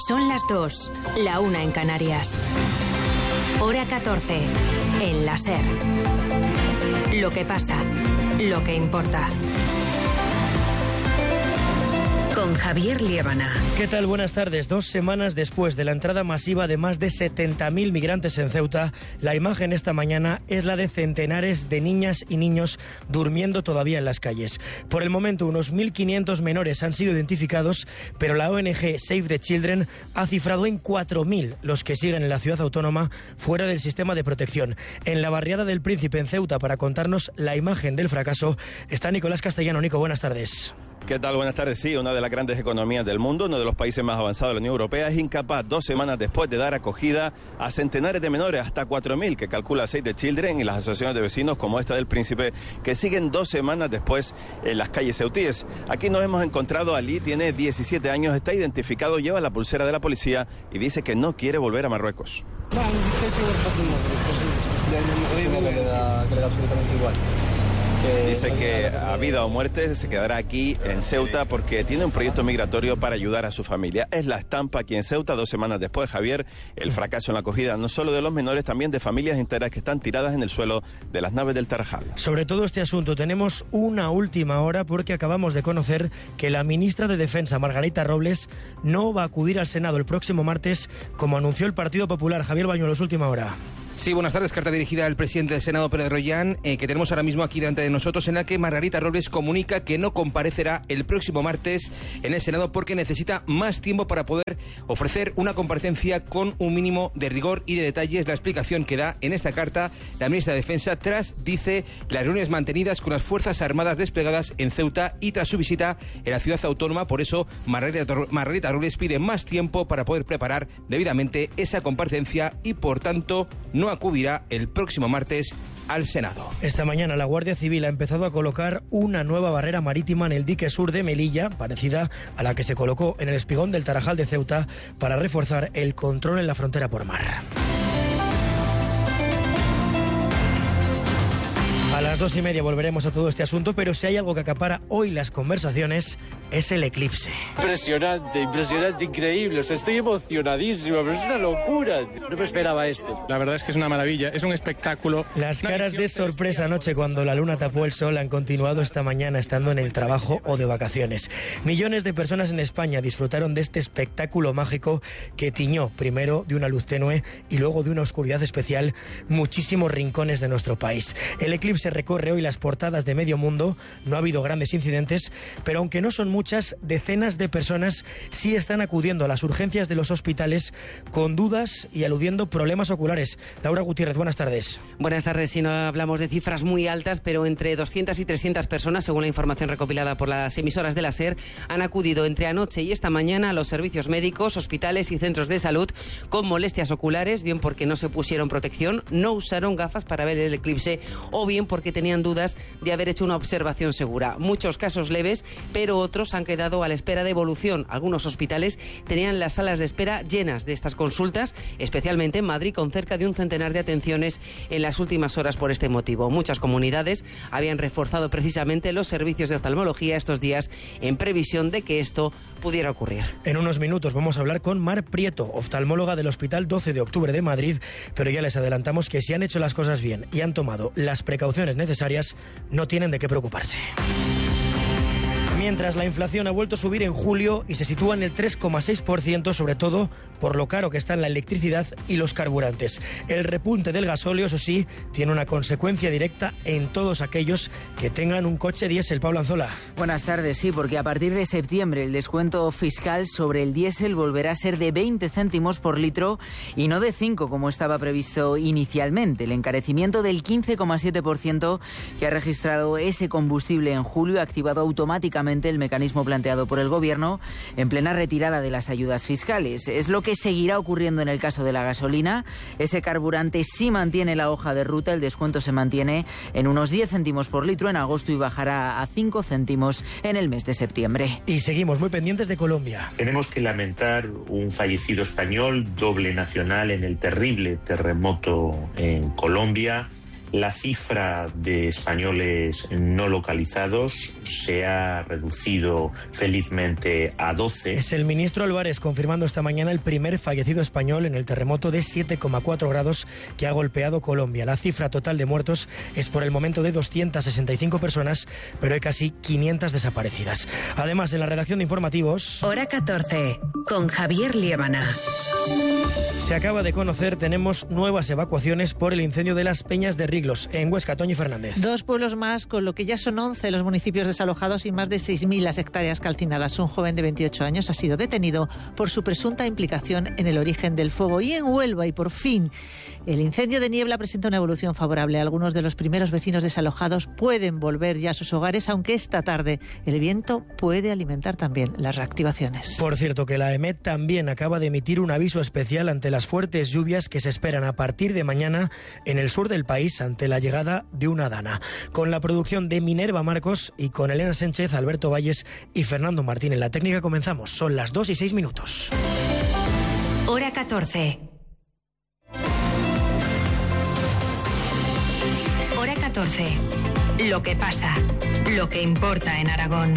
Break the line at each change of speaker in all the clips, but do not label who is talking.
Son las 2, la 1 en Canarias. Hora 14, en la SER. Lo que pasa, lo que importa. Con Javier Liébana.
¿Qué tal? Buenas tardes. 2 semanas después de la entrada masiva de más de 70.000 migrantes en Ceuta, la imagen esta mañana es la de centenares de niñas y niños durmiendo todavía en las calles. Por el momento, unos 1.500 menores han sido identificados, pero la ONG Save the Children ha cifrado en 4.000 los que siguen en la ciudad autónoma fuera del sistema de protección. En la barriada del Príncipe, en Ceuta, para contarnos la imagen del fracaso, está Nicolás Castellano. Nico, buenas tardes.
¿Qué tal? Buenas tardes. Sí, una de las grandes economías del mundo, uno de los países más avanzados de la Unión Europea, es incapaz 2 semanas después de dar acogida a centenares de menores, hasta 4.000, que calcula Save the Children y las asociaciones de vecinos como esta del Príncipe, que siguen 2 semanas después en las calles ceutíes. Aquí nos hemos encontrado a Ali, tiene 17 años, está identificado, lleva la pulsera de la policía y dice que no quiere volver a Marruecos.
Que le da absolutamente igual.
Dice que a vida o muerte se quedará aquí en Ceuta porque tiene un proyecto migratorio para ayudar a su familia. Es la estampa aquí en Ceuta 2 semanas después, Javier, el fracaso en la acogida no solo de los menores, también de familias enteras que están tiradas en el suelo de las naves del Tarajal.
Sobre todo este asunto tenemos una última hora porque acabamos de conocer que la ministra de Defensa, Margarita Robles, no va a acudir al Senado el próximo martes, como anunció el Partido Popular. Javier Bañuelos, última hora.
Sí, buenas tardes. Carta dirigida al presidente del Senado, Pérez Royán, que tenemos ahora mismo aquí delante de nosotros, en la que Margarita Robles comunica que no comparecerá el próximo martes en el Senado porque necesita más tiempo para poder ofrecer una comparecencia con un mínimo de rigor y de detalles. La explicación que da en esta carta la ministra de Defensa tras, dice, las reuniones mantenidas con las Fuerzas Armadas desplegadas en Ceuta y tras su visita en la ciudad autónoma. Por eso, Margarita Robles pide más tiempo para poder preparar debidamente esa comparecencia y, por tanto, no acudirá el próximo martes al Senado.
Esta mañana la Guardia Civil ha empezado a colocar una nueva barrera marítima en el dique sur de Melilla, parecida a la que se colocó en el espigón del Tarajal de Ceuta, para reforzar el control en la frontera por mar. A las 2:30 volveremos a todo este asunto, pero si hay algo que acapara hoy las conversaciones es el eclipse.
Impresionante, increíble. O sea, estoy emocionadísimo, pero es una locura. No me esperaba esto.
La verdad es que es una maravilla, es un espectáculo.
Las caras de sorpresa anoche cuando la luna tapó el sol han continuado esta mañana estando en el trabajo o de vacaciones. Millones de personas en España disfrutaron de este espectáculo mágico que tiñó primero de una luz tenue y luego de una oscuridad especial muchísimos rincones de nuestro país. El eclipse recorre hoy las portadas de medio mundo. No ha habido grandes incidentes, pero aunque no son muchas, decenas de personas sí están acudiendo a las urgencias de los hospitales con dudas y aludiendo problemas oculares. Laura Gutiérrez, buenas tardes.
Buenas tardes. Si no hablamos de cifras muy altas, pero entre 200 y 300 personas, según la información recopilada por las emisoras de la SER, han acudido entre anoche y esta mañana a los servicios médicos, hospitales y centros de salud con molestias oculares, bien porque no se pusieron protección, no usaron gafas para ver el eclipse o bien porque tenían dudas de haber hecho una observación segura. Muchos casos leves, pero otros han quedado a la espera de evolución. Algunos hospitales tenían las salas de espera llenas de estas consultas, especialmente en Madrid, con cerca de un centenar de atenciones en las últimas horas por este motivo. Muchas comunidades habían reforzado precisamente los servicios de oftalmología estos días en previsión de que esto pudiera ocurrir.
En unos minutos vamos a hablar con Mar Prieto, oftalmóloga del Hospital 12 de Octubre de Madrid, pero ya les adelantamos que si han hecho las cosas bien y han tomado las precauciones necesarias, no tienen de qué preocuparse. Mientras la inflación ha vuelto a subir en julio y se sitúa en el 3,6%, sobre todo por lo caro que están la electricidad y los carburantes. El repunte del gasóleo, eso sí, tiene una consecuencia directa en todos aquellos que tengan un coche diésel. Pablo Anzola.
Buenas tardes, sí, porque a partir de septiembre el descuento fiscal sobre el diésel volverá a ser de 20 céntimos por litro y no de 5 como estaba previsto inicialmente. El encarecimiento del 15,7% que ha registrado ese combustible en julio ha activado automáticamente el mecanismo planteado por el Gobierno en plena retirada de las ayudas fiscales. Es lo que seguirá ocurriendo en el caso de la gasolina. Ese carburante sí mantiene la hoja de ruta, el descuento se mantiene en unos 10 céntimos por litro en agosto y bajará a 5 céntimos en el mes de septiembre.
Y seguimos muy pendientes de Colombia.
Tenemos que lamentar un fallecido español, doble nacional, en el terrible terremoto en Colombia. La cifra de españoles no localizados se ha reducido felizmente a 12.
Es el ministro Álvarez confirmando esta mañana el primer fallecido español en el terremoto de 7,4 grados que ha golpeado Colombia. La cifra total de muertos es por el momento de 265 personas, pero hay casi 500 desaparecidas. Además, en la redacción de informativos...
Hora 14, con Javier Liébana.
Se acaba de conocer, tenemos nuevas evacuaciones por el incendio de las Peñas de Riglos, en Huesca. Toñi Fernández.
2 pueblos más, con lo que ya son 11 los municipios desalojados y más de 6.000 las hectáreas calcinadas. Un joven de 28 años ha sido detenido por su presunta implicación en el origen del fuego. Y en Huelva, y por fin, el incendio de Niebla presenta una evolución favorable. Algunos de los primeros vecinos desalojados pueden volver ya a sus hogares, aunque esta tarde el viento puede alimentar también las reactivaciones.
Por cierto, que la EMET también acaba de emitir un aviso especial ante las fuertes lluvias que se esperan a partir de mañana en el sur del país ante la llegada de una dana. Con la producción de Minerva Marcos y con Elena Sánchez, Alberto Valles y Fernando Martín en la técnica comenzamos. Son las 2:06.
Hora 14. Hora 14. Lo que pasa, lo que importa en Aragón.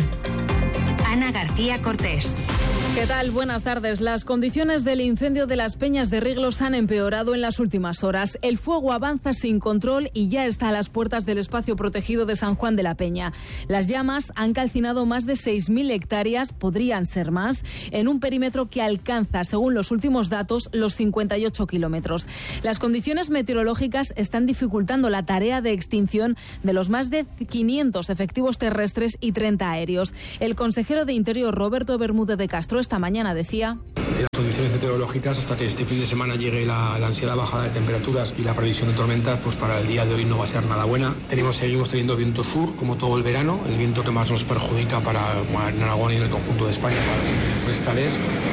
Ana García Cortés.
¿Qué tal? Buenas tardes. Las condiciones del incendio de las Peñas de Riglos han empeorado en las últimas horas. El fuego avanza sin control y ya está a las puertas del espacio protegido de San Juan de la Peña. Las llamas han calcinado más de 6.000 hectáreas, podrían ser más, en un perímetro que alcanza, según los últimos datos, los 58 kilómetros. Las condiciones meteorológicas están dificultando la tarea de extinción de los más de 500 efectivos terrestres y 30 aéreos. El consejero de Interior, Roberto Bermúdez de Castro, esta mañana decía:
las condiciones meteorológicas, hasta que este fin de semana llegue la ansiada bajada de temperaturas y la previsión de tormentas, pues para el día de hoy no va a ser nada buena. Seguimos teniendo viento sur, como todo el verano, el viento que más nos perjudica en Aragón y en el conjunto de España para los incendios forestales.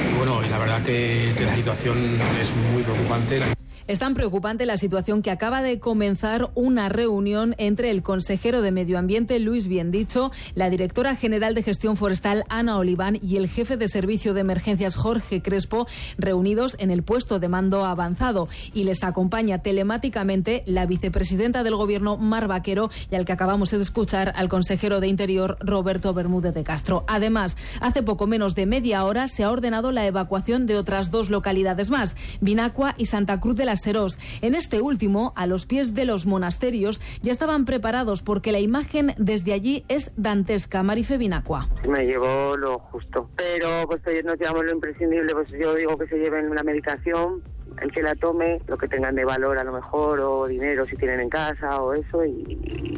Y la verdad que la situación es muy preocupante.
Es tan preocupante la situación que acaba de comenzar una reunión entre el consejero de Medio Ambiente, Luis Biendicho, la directora general de Gestión Forestal, Ana Oliván, y el jefe de Servicio de Emergencias, Jorge Crespo, reunidos en el puesto de mando avanzado. Y les acompaña telemáticamente la vicepresidenta del Gobierno, Mar Vaquero, y al que acabamos de escuchar, al consejero de Interior, Roberto Bermúdez de Castro. Además, hace poco menos de media hora se ha ordenado la evacuación de otras 2 localidades más, Vinacua y Santa Cruz de la Serós. En este último, a los pies de los monasterios, ya estaban preparados porque la imagen desde allí es dantesca. Marife Vinacua.
Me llevo lo justo, pero pues nos llevamos lo imprescindible. Pues yo digo que se lleven una medicación, el que la tome, lo que tengan de valor a lo mejor, o dinero si tienen en casa o eso, y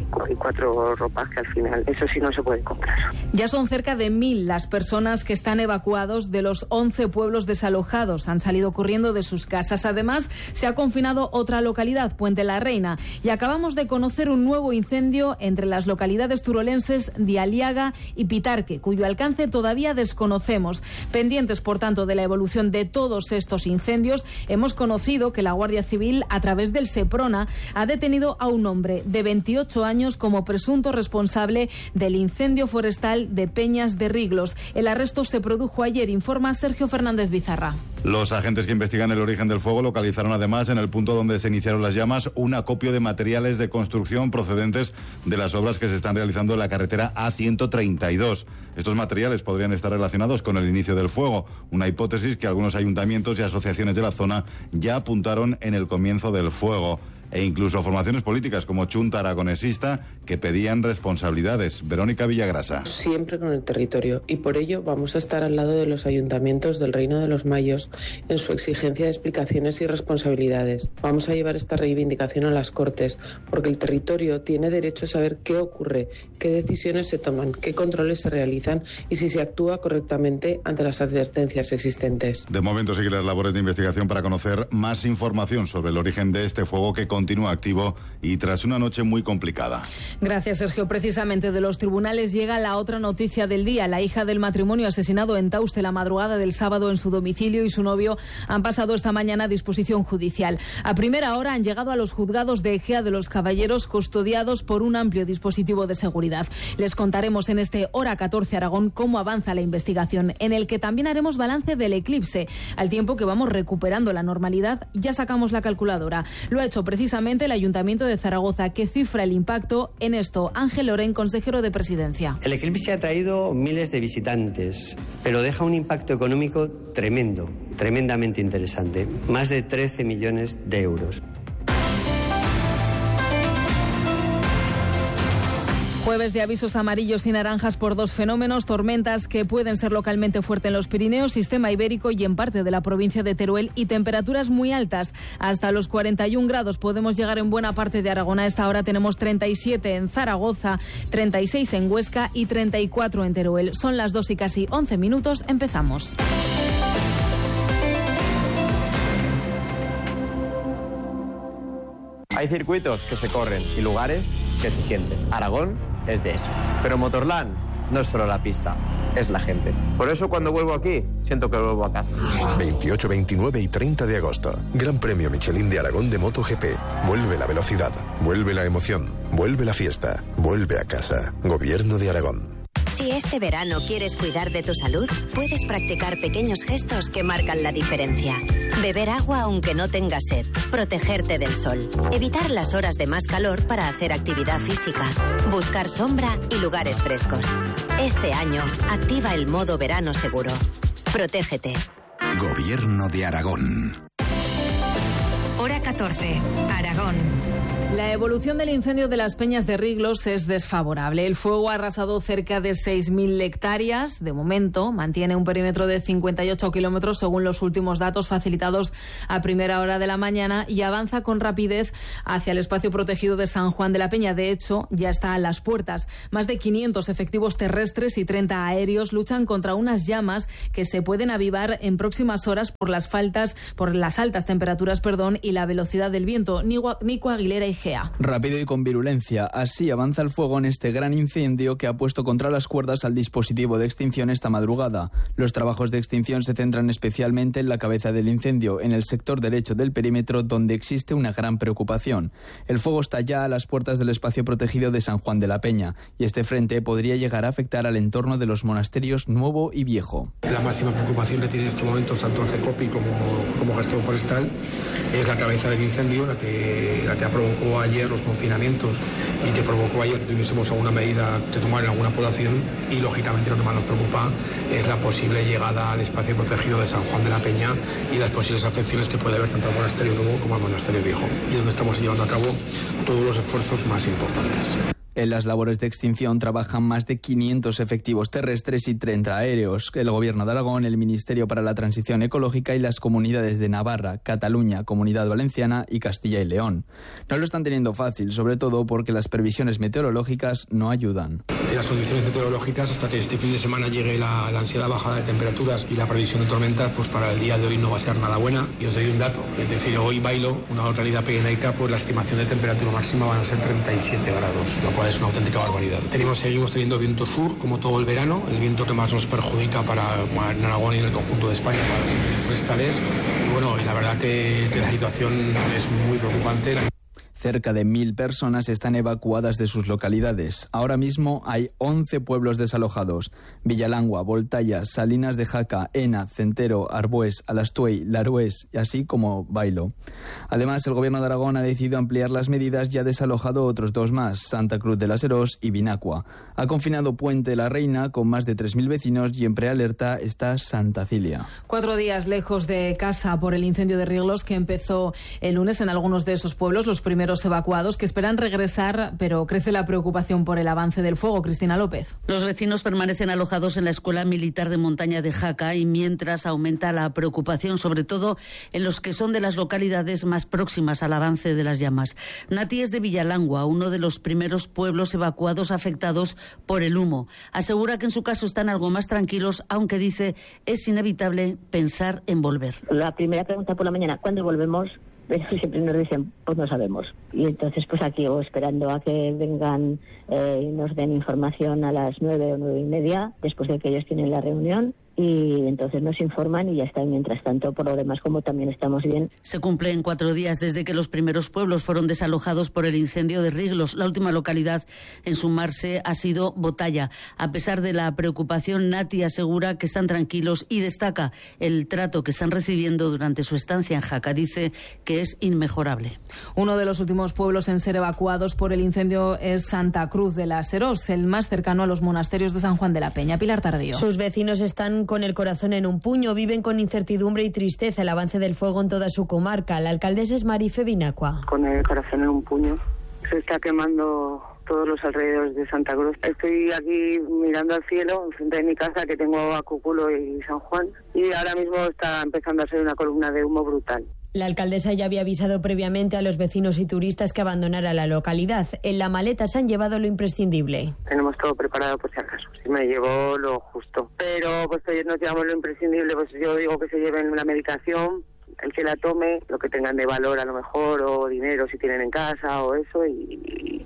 4 ropas que al final, eso sí no se puede comprar.
Ya son cerca de 1.000 las personas que están evacuados de los 11 pueblos desalojados. Han salido corriendo de sus casas. Además, se ha confinado otra localidad, Puente la Reina, y acabamos de conocer un nuevo incendio entre las localidades turolenses de Aliaga y Pitarque, cuyo alcance todavía desconocemos. Pendientes, por tanto, de la evolución de todos estos incendios, hemos conocido que la Guardia Civil, a través del Seprona, ha detenido a un hombre de 28 años como presunto responsable del incendio forestal de Peñas de Riglos. El arresto se produjo ayer, informa Sergio Fernández Bizarra.
Los agentes que investigan el origen del fuego localizaron además en el punto donde se iniciaron las llamas un acopio de materiales de construcción procedentes de las obras que se están realizando en la carretera A132. Estos materiales podrían estar relacionados con el inicio del fuego, una hipótesis que algunos ayuntamientos y asociaciones de la zona ya apuntaron en el comienzo del fuego. E incluso formaciones políticas como Chunta Aragonesista que pedían responsabilidades. Verónica Villagrasa.
Siempre con el territorio, y por ello vamos a estar al lado de los ayuntamientos del Reino de los Mayos en su exigencia de explicaciones y responsabilidades. Vamos a llevar esta reivindicación a las Cortes, porque el territorio tiene derecho a saber qué ocurre, qué decisiones se toman, qué controles se realizan y si se actúa correctamente ante las advertencias existentes.
De momento siguen las labores de investigación para conocer más información sobre el origen de este fuego que continúa activo y tras una noche muy complicada.
Gracias, Sergio. Precisamente de los tribunales llega la otra noticia del día. La hija del matrimonio asesinado en Tauste la madrugada del sábado en su domicilio y su novio han pasado esta mañana a disposición judicial. A primera hora han llegado a los juzgados de Ejea de los Caballeros, custodiados por un amplio dispositivo de seguridad. Les contaremos en este Hora 14 Aragón cómo avanza la investigación, en el que también haremos balance del eclipse. Al tiempo que vamos recuperando la normalidad, ya sacamos la calculadora. Lo ha hecho precisamente precisamente el Ayuntamiento de Zaragoza, que cifra el impacto en esto. Ángel Loren, consejero de Presidencia.
El eclipse ha traído miles de visitantes, pero deja un impacto económico tremendo, tremendamente interesante. Más de 13 millones de euros.
Jueves de avisos amarillos y naranjas por dos fenómenos: tormentas que pueden ser localmente fuertes en los Pirineos, sistema ibérico y en parte de la provincia de Teruel, y temperaturas muy altas, hasta los 41 grados. Podemos llegar en buena parte de Aragón. A esta hora tenemos 37 en Zaragoza, 36 en Huesca y 34 en Teruel. Son las 2 y casi 11 minutos. Empezamos.
Hay circuitos que se corren y lugares que se sienten. Aragón es de eso. Pero Motorland no es solo la pista, es la gente. Por eso cuando vuelvo aquí, siento que vuelvo a casa.
28, 29 y 30 de agosto. Gran Premio Michelin de Aragón de MotoGP. Vuelve la velocidad, vuelve la emoción, vuelve la fiesta, vuelve a casa. Gobierno de Aragón.
Si este verano quieres cuidar de tu salud, puedes practicar pequeños gestos que marcan la diferencia. Beber agua aunque no tengas sed, protegerte del sol, evitar las horas de más calor para hacer actividad física, buscar sombra y lugares frescos. Este año, activa el modo verano seguro. Protégete.
Gobierno de Aragón.
Hora 14, Aragón.
La evolución del incendio de las Peñas de Riglos es desfavorable. El fuego ha arrasado cerca de 6.000 hectáreas. De momento, mantiene un perímetro de 58 kilómetros, según los últimos datos facilitados a primera hora de la mañana, y avanza con rapidez hacia el espacio protegido de San Juan de la Peña. De hecho, ya está a las puertas. Más de 500 efectivos terrestres y 30 aéreos luchan contra unas llamas que se pueden avivar en próximas horas por las altas temperaturas, y la velocidad del viento. Nico Aguilera y Gea.
Rápido y con virulencia. Así avanza el fuego en este gran incendio que ha puesto contra las cuerdas al dispositivo de extinción esta madrugada. Los trabajos de extinción se centran especialmente en la cabeza del incendio, en el sector derecho del perímetro, donde existe una gran preocupación. El fuego está ya a las puertas del espacio protegido de San Juan de la Peña, y este frente podría llegar a afectar al entorno de los monasterios Nuevo y Viejo.
La máxima preocupación que tiene en estos momentos tanto el CECOPI como gestión forestal es la cabeza del incendio, la que provocó ayer los confinamientos y que provocó ayer que tuviésemos alguna medida de tomar en alguna población, y lógicamente lo que más nos preocupa es la posible llegada al espacio protegido de San Juan de la Peña y las posibles afecciones que puede haber tanto al monasterio Nuevo como al monasterio Viejo, y es donde estamos llevando a cabo todos los esfuerzos más importantes.
En las labores de extinción trabajan más de 500 efectivos terrestres y 30 aéreos. El Gobierno de Aragón, el Ministerio para la Transición Ecológica y las comunidades de Navarra, Cataluña, Comunidad Valenciana y Castilla y León. No lo están teniendo fácil, sobre todo porque las previsiones meteorológicas no ayudan.
Las condiciones meteorológicas, hasta que este fin de semana llegue la ansiada bajada de temperaturas y la previsión de tormentas, pues para el día de hoy no va a ser nada buena. Y os doy un dato, es decir, hoy Bailo, una localidad pequeña, pues la estimación de temperatura máxima van a ser 37 grados, lo cual es una auténtica barbaridad. Seguimos teniendo viento sur, como todo el verano, el viento que más nos perjudica en Aragón y en el conjunto de España para los incendios forestales. Y bueno, y la verdad que la situación es muy preocupante.
Cerca de 1.000 personas están evacuadas de sus localidades. Ahora mismo hay 11 pueblos desalojados: Villalangua, Voltaya, Salinas de Jaca, Ena, Centero, Arbués, Alastuey, Larués, así como Bailo. Además, el Gobierno de Aragón ha decidido ampliar las medidas y ha desalojado otros dos más: Santa Cruz de las Herós y Vinacua. Ha confinado Puente de la Reina con más de 3.000 vecinos, y en prealerta está Santa Cilia.
4 días lejos de casa por el incendio de Riglos, que empezó el lunes en algunos de esos pueblos. Los primeros evacuados que esperan regresar, pero crece la preocupación por el avance del fuego. Cristina López.
Los vecinos permanecen alojados en la Escuela Militar de Montaña de Jaca, y mientras aumenta la preocupación, sobre todo en los que son de las localidades más próximas al avance de las llamas. Nati es de Villalangua, uno de los primeros pueblos evacuados afectados por el humo. Asegura que en su caso están algo más tranquilos, aunque dice es inevitable pensar en volver.
La primera pregunta por la mañana, ¿cuándo volvemos? Siempre nos dicen, pues no sabemos. Y entonces pues aquí o esperando a que vengan y nos den información a las 9 o 9:30, después de que ellos tienen la reunión, y entonces nos informan y ya está. Mientras tanto, por lo demás, como también estamos bien.
Se cumplen 4 días desde que los primeros pueblos fueron desalojados por el incendio de Riglos. La última localidad en sumarse ha sido Botalla. A pesar de la preocupación, Nati asegura que están tranquilos y destaca el trato que están recibiendo durante su estancia en Jaca. Dice que es inmejorable.
Uno de los últimos pueblos en ser evacuados por el incendio es Santa Cruz de la Serós, el más cercano a los monasterios de San Juan de la Peña. Pilar Tardío.
Sus vecinos están con el corazón en un puño, viven con incertidumbre y tristeza el avance del fuego en toda su comarca. La alcaldesa es Marife Binacua.
Con el corazón en un puño. Se está quemando todos los alrededores de Santa Cruz. Estoy aquí mirando al cielo, enfrente de mi casa, que tengo a Cúculo y San Juan, y ahora mismo está empezando a ser una columna de humo brutal.
La alcaldesa ya había avisado previamente a los vecinos y turistas que abandonara la localidad. En la maleta se han llevado lo imprescindible.
Tenemos todo preparado por si acaso. Sí, me llevo lo justo. Pero pues nos llevamos lo imprescindible. Pues yo digo que se lleven la medicación, el que la tome, lo que tengan de valor a lo mejor, o dinero si tienen en casa o eso, y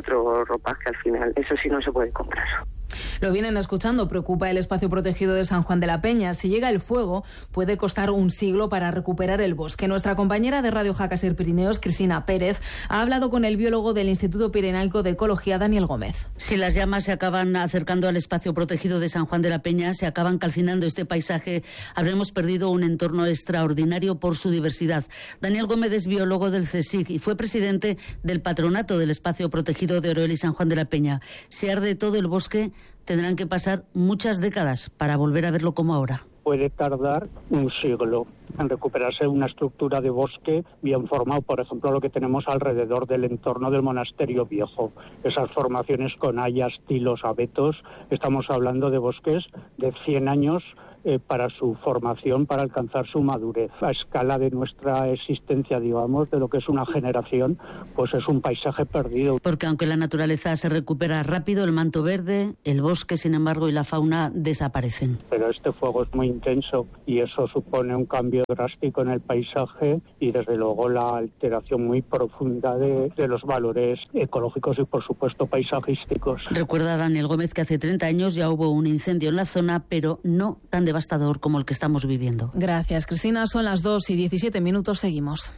4 ropas que al final, eso sí no se puede comprar.
Lo vienen escuchando, preocupa el espacio protegido de San Juan de la Peña. Si llega el fuego, puede costar un siglo para recuperar el bosque. Nuestra compañera de Radio Jaca Ser Pirineos, Cristina Pérez, ha hablado con el biólogo del Instituto Pirenaico de Ecología, Daniel Gómez.
Si las llamas se acaban acercando al espacio protegido de San Juan de la Peña, se acaban calcinando este paisaje, habremos perdido un entorno extraordinario por su diversidad. Daniel Gómez es biólogo del CSIC y fue presidente del patronato del espacio protegido de Oroel y San Juan de la Peña. Si arde todo el bosque, tendrán que pasar muchas décadas para volver a verlo como ahora.
Puede tardar un siglo en recuperarse una estructura de bosque bien formado, por ejemplo, lo que tenemos alrededor del entorno del monasterio viejo. Esas formaciones con hayas, tilos, abetos, estamos hablando de bosques de 100 años para su formación, para alcanzar su madurez. A escala de nuestra existencia, digamos, de lo que es una generación, pues es un paisaje perdido.
Porque aunque la naturaleza se recupera rápido, el manto verde, el bosque, sin embargo, y la fauna desaparecen.
Pero este fuego es muy intenso y eso supone un cambio drástico en el paisaje y, desde luego, la alteración muy profunda de los valores ecológicos y, por supuesto, paisajísticos.
Recuerda Daniel Gómez que hace 30 años ya hubo un incendio en la zona, pero no tan devastador como el que estamos viviendo.
Gracias, Cristina. Son las 2:17. Seguimos.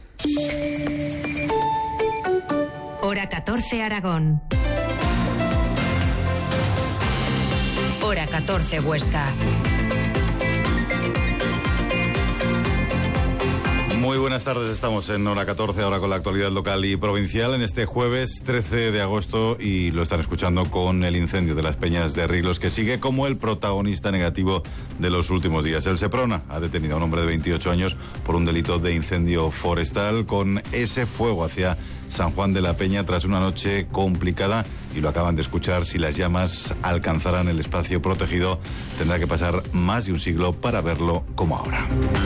Hora 14, Aragón. Hora 14, Huesca.
Muy buenas tardes, estamos en Hora 14, ahora con la actualidad local y provincial, en este jueves 13 de agosto, y lo están escuchando con el incendio de las Peñas de Riglos, que sigue como el protagonista negativo de los últimos días. El Seprona ha detenido a un hombre de 28 años por un delito de incendio forestal con ese fuego hacia San Juan de la Peña tras una noche complicada, y lo acaban de escuchar. Si las llamas alcanzaran el espacio protegido, tendrá que pasar más de un siglo para verlo como ahora.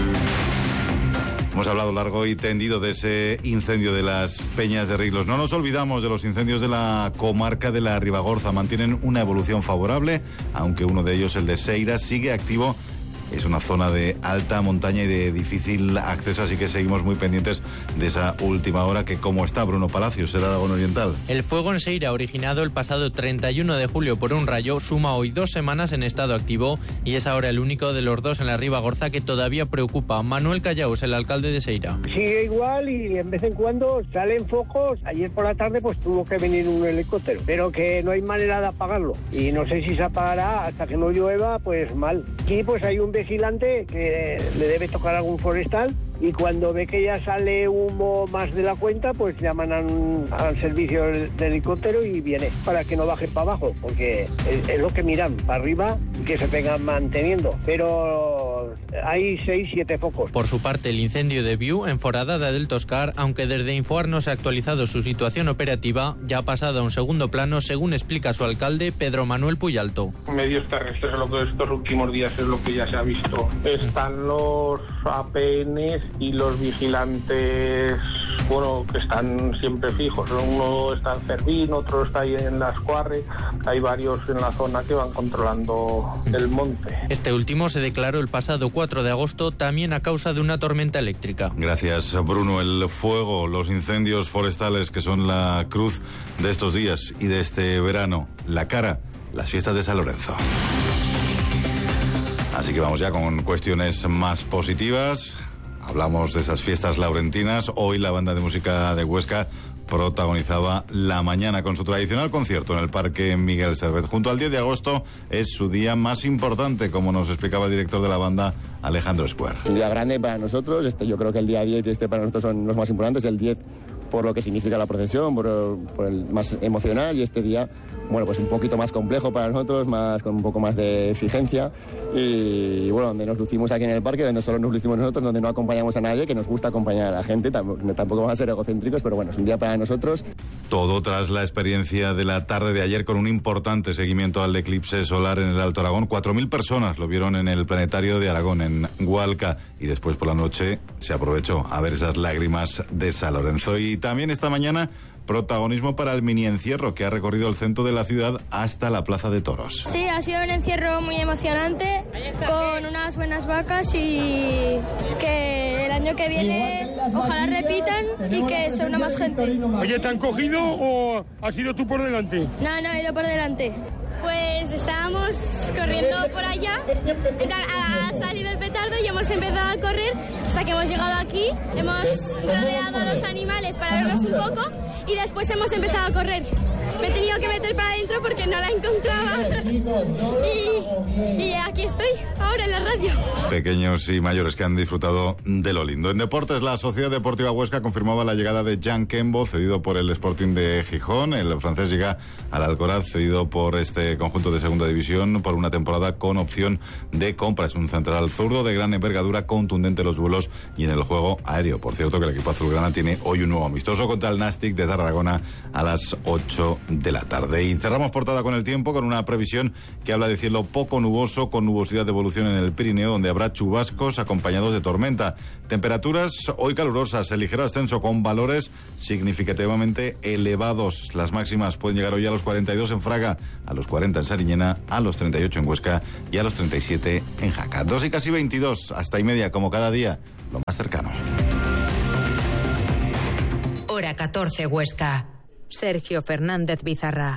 Hemos hablado largo y tendido de ese incendio de las Peñas de Riglos. No nos olvidamos de los incendios de la comarca de la Ribagorza. Mantienen una evolución favorable, aunque uno de ellos, el de Seira, sigue activo. Es una zona de alta montaña y de difícil acceso, así que seguimos muy pendientes de esa última hora. Que ¿cómo está Bruno Palacios, el Aragón Oriental?
El fuego en Seira, originado el pasado 31 de julio por un rayo, suma hoy 2 semanas en estado activo y es ahora el único de los dos en la Ribagorza que todavía preocupa. Manuel Callaus, el alcalde de Seira.
Sigue igual y en vez en cuando salen focos. Ayer por la tarde pues tuvo que venir un helicóptero, pero que no hay manera de apagarlo y no sé si se apagará hasta que no llueva, pues mal. Aquí pues hay un vigilante que le debe tocar algún forestal y cuando ve que ya sale humo más de la cuenta, pues llaman al servicio de helicóptero y viene para que no baje para abajo, porque es lo que miran, para arriba y que se vengan manteniendo. Pero hay 6-7 focos.
Por su parte, el incendio de Viu, en Foradada del Toscar, aunque desde Infoar no se ha actualizado su situación operativa, ya ha pasado a un segundo plano, según explica su alcalde, Pedro Manuel Puyalto.
Medios terrestres, es lo que estos últimos días es lo que ya se ha visto. Están los APNs y los vigilantes, bueno, que están siempre fijos. Uno está en Cervín, otro está ahí en Las Cuarre. Hay varios en la zona que van controlando el monte.
Este último se declaró el pasado 4 de agosto también a causa de una tormenta eléctrica.
Gracias, Bruno. El fuego, los incendios forestales, que son la cruz de estos días y de este verano. La cara, las fiestas de San Lorenzo. Así que vamos ya con cuestiones más positivas. Hablamos de esas fiestas laurentinas. Hoy la banda de música de Huesca protagonizaba la mañana con su tradicional concierto en el Parque Miguel Servet. Junto al 10 de agosto es su día más importante, como nos explicaba el director de la banda, Alejandro Escuer.
Un día grande para nosotros. Yo creo que el día 10 y para nosotros son los más importantes. El 10 por lo que significa la procesión, por el más emocional, y este día, bueno, pues un poquito más complejo para nosotros, con un poco más de exigencia, y bueno, donde nos lucimos aquí en el parque, donde solo nos lucimos nosotros, donde no acompañamos a nadie, que nos gusta acompañar a la gente, tampoco vamos a ser egocéntricos, pero bueno, es un día para nosotros.
Todo tras la experiencia de la tarde de ayer con un importante seguimiento al eclipse solar en el Alto Aragón. 4.000 personas lo vieron en el Planetario de Aragón, en Hualca, y después por la noche se aprovechó a ver esas lágrimas de San Lorenzo. Y también esta mañana, protagonismo para el mini encierro que ha recorrido el centro de la ciudad hasta la Plaza de Toros.
Sí, ha sido un encierro muy emocionante, con unas buenas vacas, y que el año que viene ojalá repitan y que se una más gente.
Oye, ¿te han cogido o has ido tú por delante?
No, he ido por delante. Pues estábamos corriendo por allá, ha salido el petardo y hemos empezado a correr hasta que hemos llegado aquí, hemos rodeado a los animales para verlos un poco y después hemos empezado a correr. Me he tenido que meter para adentro porque no la encontraba y aquí estoy, ahora en la radio.
Pequeños y mayores que han disfrutado de lo lindo. En deportes, la Sociedad Deportiva Huesca confirmaba la llegada de Jan Kembo, cedido por el Sporting de Gijón. El francés llega al Alcoraz, cedido por este conjunto de segunda división por una temporada con opción de compra. Es un central zurdo de gran envergadura, contundente en los duelos y en el juego aéreo. Por cierto, que el equipo azulgrana tiene hoy un nuevo amistoso contra el Nàstic de Tarragona a las 8 de la tarde. Y cerramos portada con el tiempo, con una previsión que habla de cielo poco nuboso, con nubosidad de evolución en el Pirineo, donde habrá chubascos acompañados de tormenta. Temperaturas hoy calurosas, el ligero ascenso con valores significativamente elevados. Las máximas pueden llegar hoy a los 42 en Fraga, a los 40 en Sariñena, a los 38 en Huesca y a los 37 en Jaca. 2 y casi 22, hasta y media, como cada día, lo más cercano.
Hora 14 Huesca. Sergio Fernández Bizarra.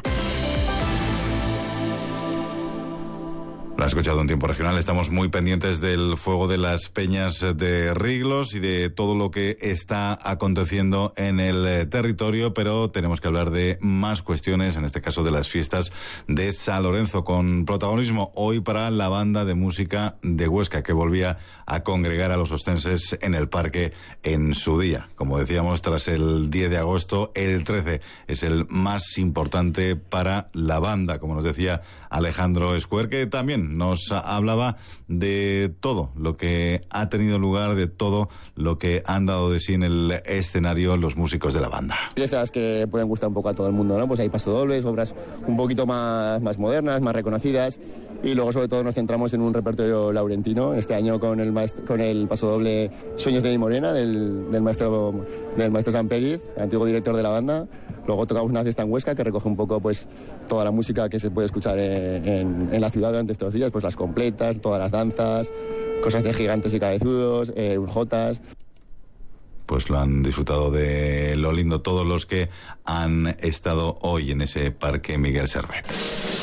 Lo ha escuchado en tiempo regional. Estamos muy pendientes del fuego de las peñas de Riglos y de todo lo que está aconteciendo en el territorio, pero tenemos que hablar de más cuestiones, en este caso de las fiestas de San Lorenzo, con protagonismo hoy para la banda de música de Huesca, que volvía a congregar a los ostenses en el parque en su día. Como decíamos, tras el 10 de agosto, el 13 es el más importante para la banda, como nos decía Alejandro Escuer, que también nos hablaba de todo lo que ha tenido lugar, de todo lo que han dado de sí en el escenario los músicos de la banda.
Piezas que pueden gustar un poco a todo el mundo, ¿no? Pues hay pasodobles, obras un poquito más modernas, más reconocidas, y luego sobre todo nos centramos en un repertorio laurentino, este año con el pasodoble Sueños de mi Morena del maestro Samperiz, antiguo director de la banda. Luego tocamos una fiesta en Huesca que recoge un poco pues toda la música que se puede escuchar en la ciudad durante estos días, pues las completas, todas las danzas, cosas de gigantes y cabezudos, jotas.
Pues lo han disfrutado de lo lindo todos los que han estado hoy en ese Parque Miguel Servet.